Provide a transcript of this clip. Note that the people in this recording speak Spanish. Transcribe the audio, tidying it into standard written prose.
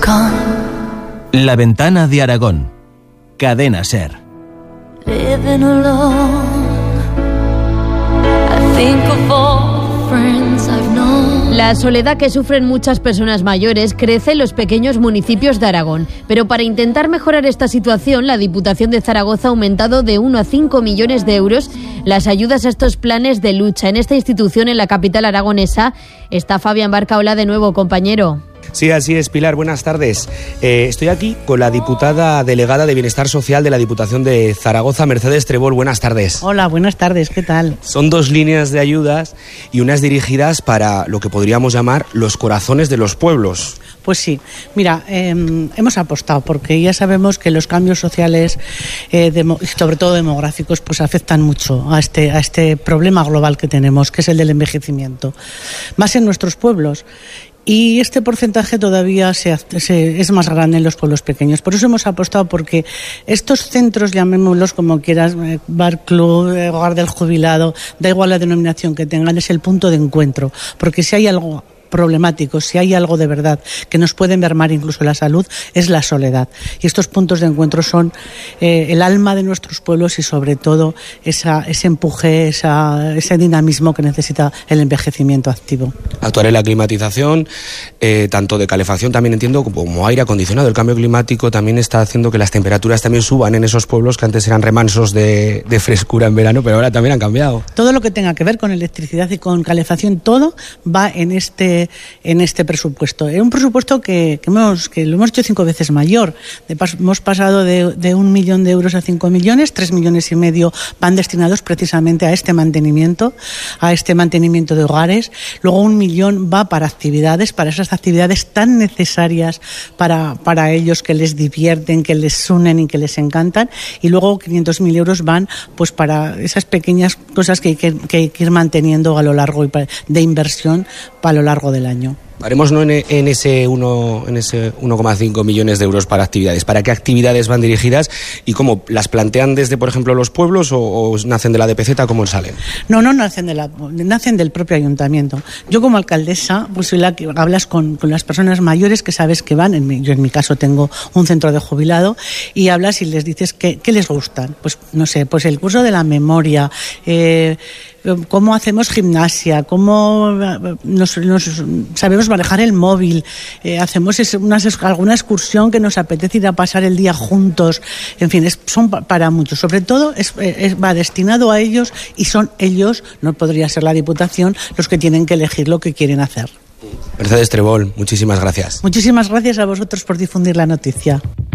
La ventana de Aragón. Cadena SER. Living alone, I think of all friends I've known. La soledad que sufren muchas personas mayores crece en los pequeños municipios de Aragón. Pero para intentar mejorar esta situación, la Diputación de Zaragoza ha aumentado de 1 a 5 millones de euros las ayudas a estos planes de lucha. En esta institución, en la capital aragonesa, está Fabián Barca. Hola de nuevo, compañero. Sí, así es, Pilar. Buenas tardes. Estoy aquí con la diputada delegada de Bienestar Social de la Diputación de Zaragoza, Mercedes Trebol. Buenas tardes. Hola, buenas tardes. ¿Qué tal? Son 2 líneas de ayudas y unas dirigidas para lo que podríamos llamar los corazones de los pueblos. Pues sí, mira, hemos apostado porque ya sabemos que los cambios sociales, sobre todo demográficos, pues afectan mucho a este problema global que tenemos, que es el del envejecimiento, más en nuestros pueblos. Y este porcentaje todavía es más grande en los pueblos pequeños. Por eso hemos apostado porque estos centros, llamémoslos como quieras, bar club, hogar del jubilado, da igual la denominación que tengan, es el punto de encuentro. Porque si hay algo problemático, si hay algo de verdad que nos puede mermar incluso la salud, es la soledad. Y estos puntos de encuentro son el alma de nuestros pueblos y sobre todo ese empuje, ese dinamismo que necesita el envejecimiento activo. Actuar en la climatización, tanto de calefacción también entiendo, como aire acondicionado. El cambio climático también está haciendo que las temperaturas también suban en esos pueblos que antes eran remansos de frescura en verano, pero ahora también han cambiado. Todo lo que tenga que ver con electricidad y con calefacción, todo va en este presupuesto. Es un presupuesto que lo hemos hecho 5 veces mayor. Hemos pasado de 1 millón de euros a 5 millones, 3,5 millones van destinados precisamente a este mantenimiento de hogares. Luego 1 millón va para actividades, para esas actividades tan necesarias para ellos, que les divierten, que les unen y que les encantan. Y luego 500.000 euros van pues para esas pequeñas cosas que hay que ir manteniendo a lo largo de inversión a lo largo del año. Haremos en ese 1,5 millones de euros para actividades. ¿Para qué actividades van dirigidas y cómo las plantean desde, por ejemplo, los pueblos o nacen de la DPZ? ¿Cómo salen? No nacen del propio ayuntamiento. Yo como alcaldesa pues soy la que hablas con las personas mayores que sabes que van. Yo en mi caso tengo un centro de jubilado y hablas y les dices qué les gustan. Pues no sé, pues el curso de la memoria, cómo hacemos gimnasia, cómo sabemos manejar el móvil, hacemos alguna excursión que nos apetece ir a pasar el día juntos. En fin, son para muchos. Sobre todo va destinado a ellos y son ellos, no podría ser la Diputación, los que tienen que elegir lo que quieren hacer. Mercedes Trebol, muchísimas gracias. Muchísimas gracias a vosotros por difundir la noticia.